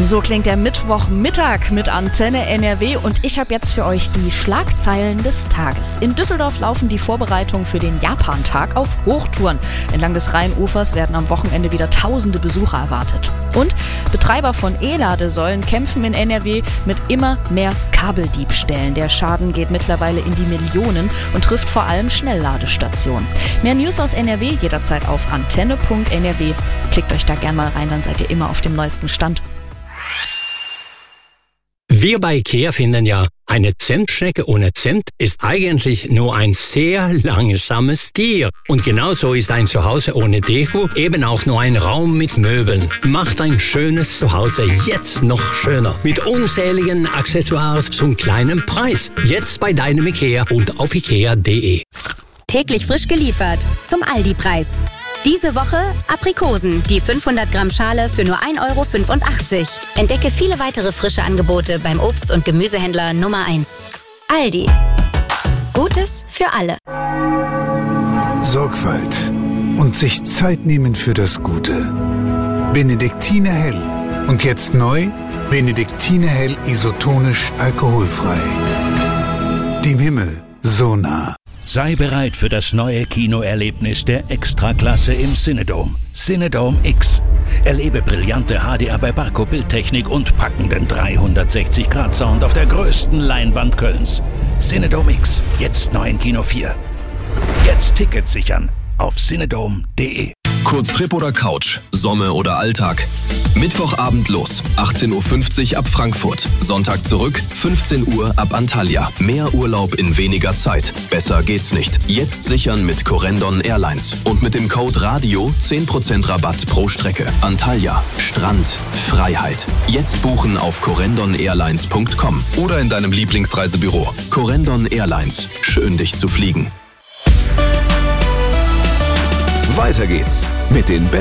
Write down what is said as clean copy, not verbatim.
So klingt der Mittwochmittag mit Antenne NRW und ich habe jetzt für euch die Schlagzeilen des Tages. In Düsseldorf laufen die Vorbereitungen für den Japantag auf Hochtouren. Entlang des Rheinufers werden am Wochenende wieder tausende Besucher erwartet. Und Betreiber von E-Ladesäulen kämpfen in NRW mit immer mehr Kabeldiebstählen. Der Schaden geht mittlerweile in die Millionen und trifft vor allem Schnellladestationen. Mehr News aus NRW jederzeit auf antenne.nrw. Klickt euch da gerne mal rein, dann seid ihr immer auf dem neuesten Stand. Wir bei IKEA finden ja, eine Zimtschnecke ohne Zimt ist eigentlich nur ein sehr langsames Tier. Und genauso ist ein Zuhause ohne Deko eben auch nur ein Raum mit Möbeln. Macht ein schönes Zuhause jetzt noch schöner. Mit unzähligen Accessoires zum kleinen Preis. Jetzt bei deinem IKEA und auf ikea.de. Täglich frisch geliefert zum Aldi-Preis. Diese Woche Aprikosen, die 500 Gramm Schale für nur 1,85 €. Entdecke viele weitere frische Angebote beim Obst- und Gemüsehändler Nummer 1. Aldi. Gutes für alle. Sorgfalt und sich Zeit nehmen für das Gute. Benediktiner Hell. Und jetzt neu, Benediktiner Hell isotonisch alkoholfrei. Dem Himmel so nah. Sei bereit für das neue Kinoerlebnis der Extraklasse im Cinedom. Cinedom X. Erlebe brillante HDR bei Barco-Bildtechnik und packenden 360-Grad-Sound auf der größten Leinwand Kölns. Cinedom X. Jetzt neu in Kino 4. Jetzt Tickets sichern auf cinedom.de. Kurztrip oder Couch, Sommer oder Alltag. Mittwochabend los, 18:50 Uhr ab Frankfurt. Sonntag zurück, 15 Uhr ab Antalya. Mehr Urlaub in weniger Zeit. Besser geht's nicht. Jetzt sichern mit Corendon Airlines. Und mit dem Code RADIO 10% Rabatt pro Strecke. Antalya, Strand, Freiheit. Jetzt buchen auf corendon-airlines.com oder in deinem Lieblingsreisebüro. Corendon Airlines. Schön, dich zu fliegen. Weiter geht's mit den